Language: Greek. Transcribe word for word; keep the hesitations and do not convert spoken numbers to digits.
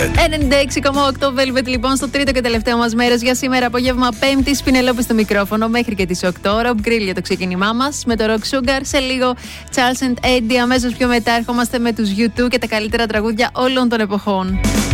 Velvet. ενενήντα έξι κόμμα οκτώ Velvet λοιπόν στο τρίτο και τελευταίο μας μέρος για σήμερα απόγευμα Πέμπτη. Πινελόπη στο μικρόφωνο μέχρι και τις οκτώ. Rob Grill για το ξεκίνημά μας με το Rock Sugar. Σε λίγο Charles and Eddie. Αμέσως πιο μετά ερχόμαστε με τους γιου τού και τα καλύτερα τραγούδια όλων των εποχών.